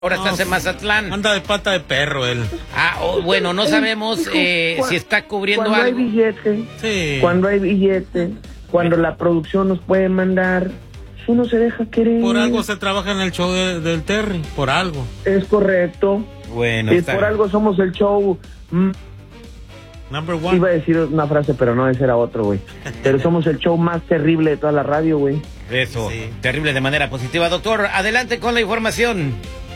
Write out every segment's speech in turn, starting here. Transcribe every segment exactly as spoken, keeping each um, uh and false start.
Ahora no, estás en Mazatlán. Anda de pata de perro él. Ah, oh, bueno, no sabemos eh, si está cubriendo cuando algo. Hay billete, sí. Cuando hay billete, cuando la producción nos puede mandar, uno se deja querer. Por algo se trabaja en el show de, del Terry, por algo. Es correcto. Bueno, y está por bien. algo somos el show. Mm, Number one. Iba a decir una frase, pero no, ese era otro, güey. Pero somos el show más terrible de toda la radio, güey. Eso, Sí. terrible de manera positiva. Doctor, adelante con la información.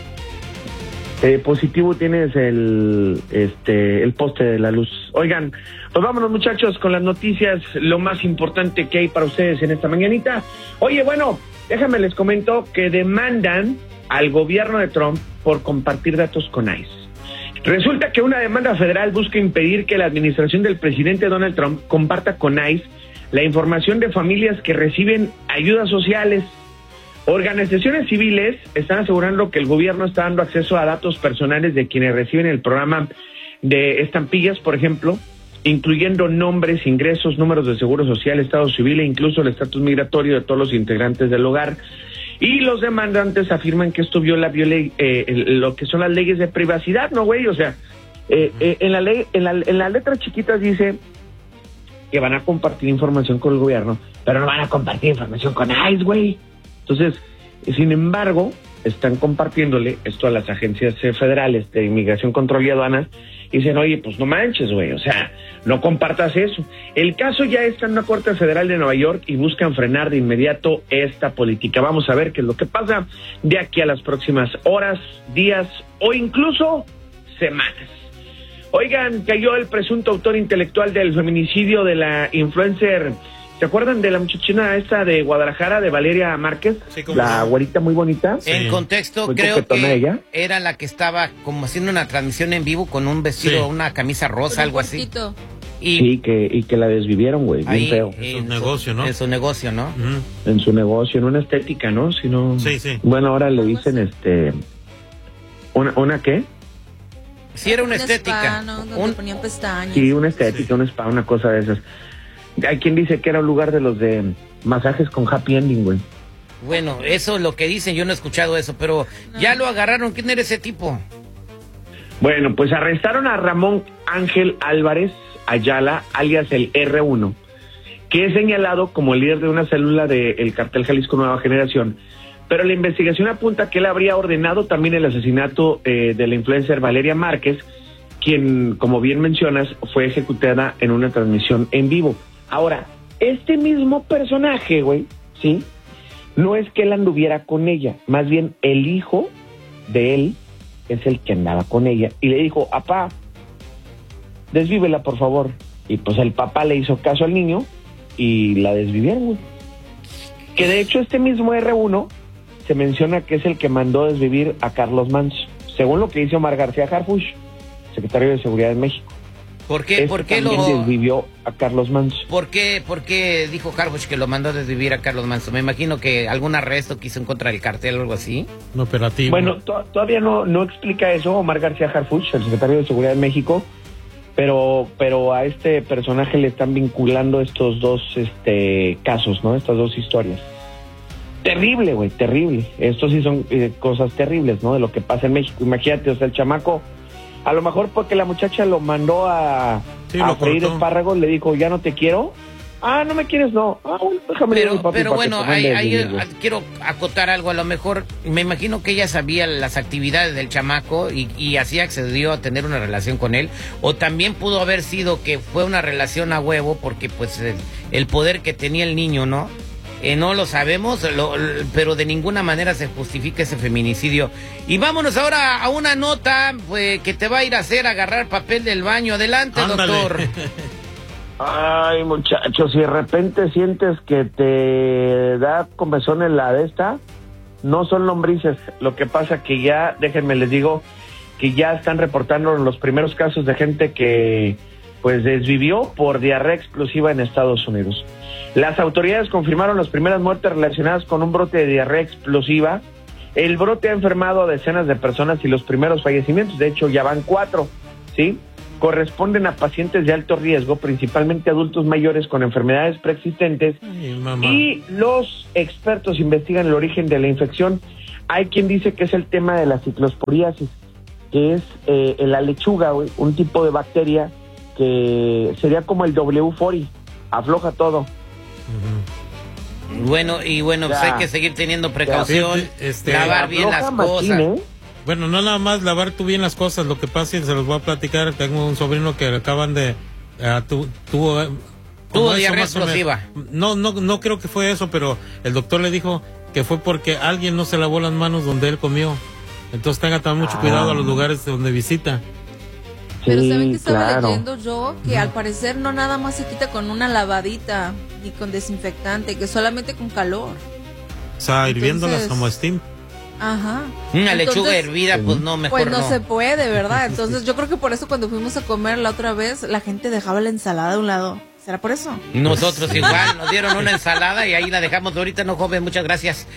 Eh, positivo tienes el este el poste de la luz. Oigan, pues vámonos muchachos con las noticias, lo más importante que hay para ustedes en esta mañanita. Oye, bueno, déjame les comento que demandan al gobierno de Trump por compartir datos con ICE. Resulta que una demanda federal busca impedir que la administración del presidente Donald Trump comparta con ICE la información de familias que reciben ayudas sociales. Organizaciones civiles están asegurando que el gobierno está dando acceso a datos personales de quienes reciben el programa de estampillas, por ejemplo, incluyendo nombres, ingresos, números de seguro social, estado civil e incluso el estatus migratorio de todos los integrantes del hogar. Y los demandantes afirman que esto viola, viola eh, lo que son las leyes de privacidad, ¿no, güey? O sea, eh, eh, en la ley, en la, en las letras chiquitas dice que van a compartir información con el gobierno, pero no van a compartir información con ICE, güey. Entonces, sin embargo, están compartiéndole esto a las agencias federales de Inmigración, Control y Aduanas y dicen, oye, pues no manches, güey, o sea, no compartas eso. El caso ya está en una corte federal de Nueva York y buscan frenar de inmediato esta política. Vamos a ver qué es lo que pasa de aquí a las próximas horas, días o incluso semanas. Oigan, cayó el presunto autor intelectual del feminicidio de la influencer. ¿Se acuerdan de la muchachina esta de Guadalajara, de Valeria Márquez? Sí, ¿cómo la no? güerita muy bonita. Sí. En contexto, Muy creo coquetona que ella. era la que estaba como haciendo una transmisión en vivo con un vestido, Sí. una camisa rosa, algo así. Y Sí, que, y que la desvivieron, güey, bien ahí, feo. en su negocio, ¿no? En su negocio, ¿no? Ujú. En su negocio, en una estética, ¿no? Si no... Sí, sí. Bueno, ahora le dicen, este... ¿Una, una qué? Sí, era una Un estética. spa, ¿no? Donde Un- ponían pestañas. Sí, una estética, Sí. un spa, una cosa de esas. Hay quien dice que era un lugar de los de masajes con happy ending, güey. Bueno, eso es lo que dicen, yo no he escuchado eso, pero ya lo agarraron. ¿Quién era ese tipo? Bueno, pues arrestaron a Ramón Ángel Álvarez Ayala, alias el erre uno, que es señalado como el líder de una célula del cartel Jalisco Nueva Generación, pero la investigación apunta que él habría ordenado también el asesinato eh, de la influencer Valeria Márquez, quien, como bien mencionas, fue ejecutada en una transmisión en vivo. Ahora, este mismo personaje, güey, ¿sí? No es que él anduviera con ella, más bien el hijo de él es el que andaba con ella y le dijo, apá, desvívela por favor. Y pues el papá le hizo caso al niño y la desvivieron, güey. Que de hecho este mismo erre uno se menciona que es el que mandó desvivir a Carlos Manso, según lo que dice Omar García Harfuch, secretario de Seguridad de México. ¿Por qué, Este por qué también lo... desvivió a Carlos Manso. ¿Por qué, por qué dijo Harbuch que lo mandó a desvivir a Carlos Manso? Me imagino que algún arresto que hizo en contra del cartel o algo así. Un operativo. Bueno, to- todavía no, no explica eso Omar García Harfuch, el secretario de Seguridad de México, pero pero a este personaje le están vinculando estos dos este casos, ¿no? Estas dos historias. Terrible, güey, terrible. Estos sí son eh, cosas terribles, ¿no? De lo que pasa en México. Imagínate, o sea, el chamaco, a lo mejor porque la muchacha lo mandó a, Sí, a lo freír cortó. espárragos, le dijo, ya no te quiero. Ah, no me quieres, no. Ah, bueno, déjame ir a mi Pero, papi pero para bueno, que te ahí, mande ahí, el- eh, quiero acotar algo. A lo mejor, me imagino que ella sabía las actividades del chamaco y, y así accedió a tener una relación con él. O también pudo haber sido que fue una relación a huevo porque pues el, el poder que tenía el niño, ¿no? Eh, no lo sabemos, lo- l- pero de ninguna manera se justifica ese feminicidio. Y vámonos ahora a una nota pues, que te va a ir a hacer agarrar papel del baño. Adelante, Ándale. doctor. Ay, muchachos, si de repente sientes que te da comezón en la de esta, no son lombrices. Lo que pasa que ya, déjenme les digo, que ya están reportando los primeros casos de gente que pues desvivió por diarrea explosiva en Estados Unidos. Las autoridades confirmaron las primeras muertes relacionadas con un brote de diarrea explosiva. El brote ha enfermado a decenas de personas y los primeros fallecimientos, de hecho ya van cuatro, ¿sí? Corresponden a pacientes de alto riesgo, principalmente adultos mayores con enfermedades preexistentes. Ay, mamá. Y los expertos investigan el origen de la infección. hay quien dice que es el tema de la ciclosporiasis, que es eh, en la lechuga, güey, un tipo de bacteria que sería como el W cuarenta, afloja todo. Ujú. Bueno, y bueno, pues Ya. hay que seguir teniendo precaución, Sí, este, lavar bien las Afloja machín, cosas. ¿eh? Bueno, no nada más lavar tú bien las cosas, lo que pasa es que se los voy a platicar, tengo un sobrino que acaban de... Uh, tu, tuvo eh, Tuvo como eso diarrea más o menos. explosiva. No, no, no creo que fue eso, pero el doctor le dijo que fue porque alguien no se lavó las manos donde él comió. Entonces tenga también mucho Ah. cuidado a los lugares donde visita. Pero Sí, ¿saben que estaba claro. leyendo yo? Que al parecer no nada más se quita con una lavadita ni con desinfectante, que solamente con calor. O sea, hirviéndolas Entonces- como steam. Ajá. Una lechuga Entonces, hervida, pues no, mejor Pues no, no. se puede, ¿verdad? Entonces yo creo que por eso cuando fuimos a comer la otra vez, la gente dejaba la ensalada a un lado. ¿Será por eso? Nosotros igual, nos dieron una ensalada y ahí la dejamos. Ahorita no, joven, muchas gracias.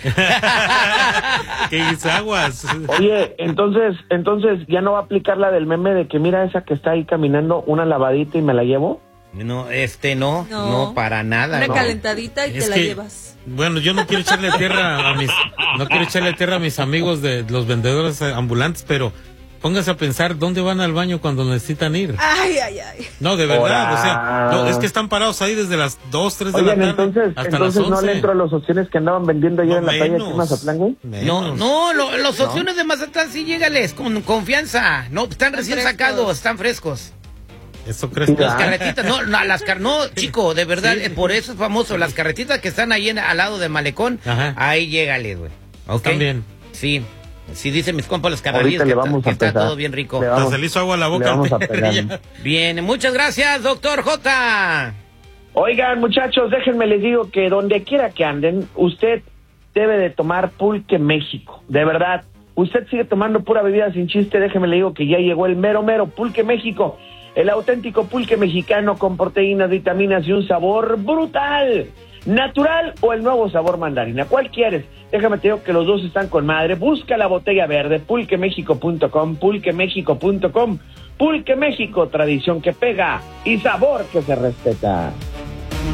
¿Qué aguas? Oye, entonces, entonces ya no va a aplicar la del meme de que mira esa que está ahí caminando, una lavadita y me la llevo. No, este no, no, No. para nada. Una no. calentadita y Es te la que- llevas. Bueno, yo no quiero echarle tierra a mis, no quiero echarle tierra a mis amigos de los vendedores eh, ambulantes, pero póngase a pensar dónde van al baño cuando necesitan ir. Ay, ay, ay. No, de verdad, Ora. o sea, no, es que están parados ahí desde las dos, tres de Oigan, la tarde entonces, hasta entonces las no once. le entro a los opciones que andaban vendiendo ayer No, en la playa aquí en menos, Mazatlán, güey. No, menos. no, lo- los opciones de Mazatlán sí llégales con confianza. No, están recién frescos. sacados, están frescos. ¿Eso crees Sí, tú? Las Ah. carretitas, no, no, las car no, chico, de verdad, Sí. eh, por eso es famoso. Las carretitas que están ahí en- al lado de Malecón, Ajá. ahí llégales, güey. ¿Ok? También. Sí, sí, dicen mis compas los Ahorita carreritos le que, vamos que a está pegar. todo bien rico. Le Hasta vamos- se le hizo agua a la le boca. vamos a Ya. pegar. Bien, muchas gracias, doctor J. Oigan, muchachos, déjenme les digo que donde quiera que anden, usted debe de tomar Pulque México. De verdad, usted sigue tomando pura bebida sin chiste, déjenme le digo que ya llegó el mero mero Pulque México. El auténtico pulque mexicano con proteínas, vitaminas y un sabor brutal. ¿Natural o el nuevo sabor mandarina? ¿Cuál quieres? Déjame te digo que los dos están con madre. Busca la botella verde, pulque méxico punto com, pulque méxico punto com. Pulque México, tradición que pega y sabor que se respeta.